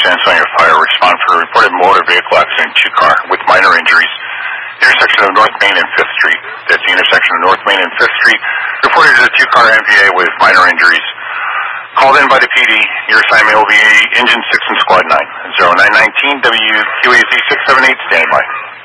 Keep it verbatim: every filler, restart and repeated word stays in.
San Antonio Fire respond for a reported motor vehicle accident, two car with minor injuries. Intersection of North Main and fifth Street. That's the intersection of North Main and fifth Street. Reported as a two-car M V A with minor injuries. Called in by the P D. Your assignment will be Engine six and Squad nine. zero nine one nine W Q A Z six seven eight, standby.